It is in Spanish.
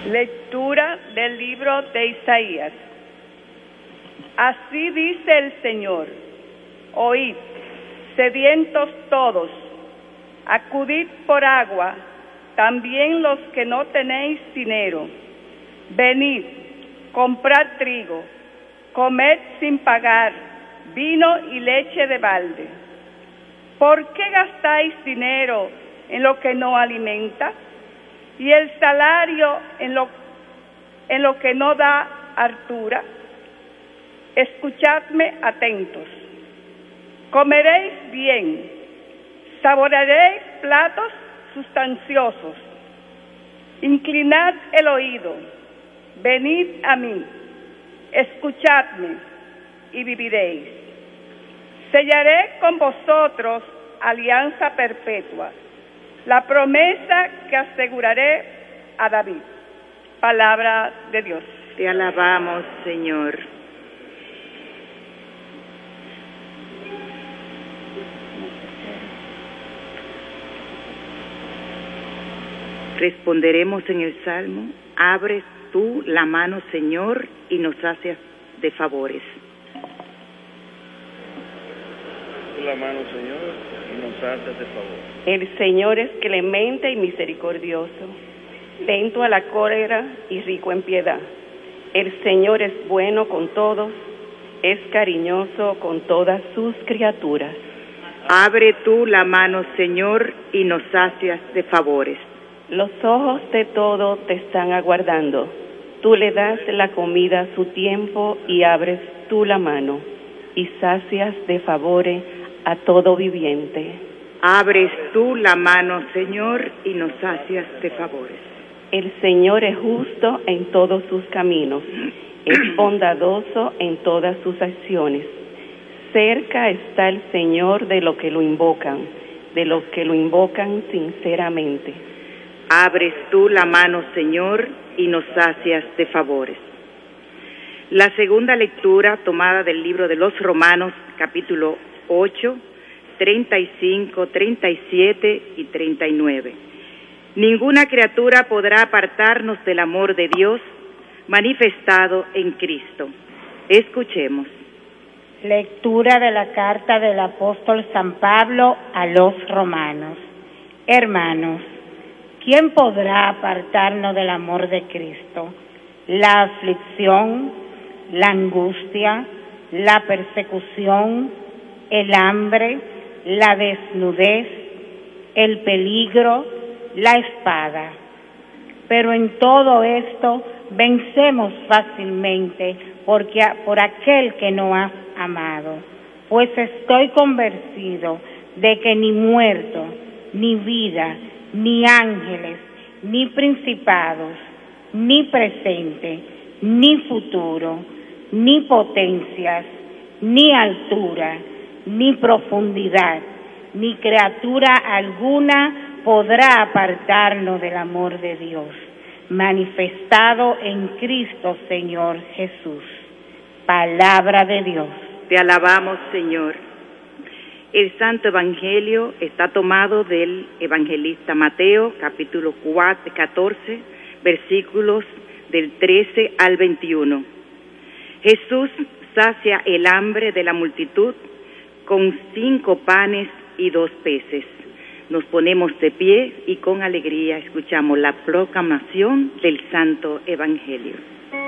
Lectura del libro de Isaías. Así dice el Señor: oíd, sedientos todos, acudid por agua, también los que no tenéis dinero. Venid, comprad trigo, comed sin pagar vino y leche de balde. ¿Por qué gastáis dinero en lo que no alimenta, y el salario en lo que no da hartura? Escuchadme atentos. Comeréis bien, saborearéis platos sustanciosos. Inclinad el oído, venid a mí, escuchadme y viviréis. Sellaré con vosotros alianza perpetua, la promesa que aseguraré a David. Palabra de Dios. Te alabamos, Señor. Responderemos en el Salmo: abres tú la mano, Señor, y nos sacias de favores. La mano, Señor, y nos haces de favor. El Señor es clemente y misericordioso, lento a la cólera y rico en piedad. El Señor es bueno con todos, es cariñoso con todas sus criaturas. Abre tú la mano, Señor, y nos sacias de favores. Los ojos de todo te están aguardando. Tú le das la comida a su tiempo y abres tú la mano y sacias de favores a todo viviente. Abres tú la mano, Señor, y nos sacias de favores. El Señor es justo en todos sus caminos, es bondadoso en todas sus acciones. Cerca está el Señor de los que lo invocan sinceramente. Abres tú la mano, Señor, y nos sacias de favores. La segunda lectura tomada del libro de los Romanos, capítulo 8, 35, 37 y 39. Ninguna criatura podrá apartarnos del amor de Dios manifestado en Cristo. Escuchemos. Lectura de la carta del apóstol San Pablo a los Romanos. Hermanos, ¿quién podrá apartarnos del amor de Cristo? La aflicción, la angustia, la persecución, el hambre, la desnudez, el peligro, la espada. Pero en todo esto vencemos fácilmente por aquel que nos ha amado, pues estoy convencido de que ni muerto, ni vida, ni ángeles, ni principados, ni presente, ni futuro, ni potencias, ni altura, ni profundidad, ni criatura alguna podrá apartarnos del amor de Dios, manifestado en Cristo Señor Jesús. Palabra de Dios. Te alabamos, Señor. El Santo Evangelio está tomado del evangelista Mateo, capítulo 14, versículos del 13 al 21. Jesús sacia el hambre de la multitud con 5 panes y 2 peces. Nos ponemos de pie y con alegría escuchamos la proclamación del Santo Evangelio.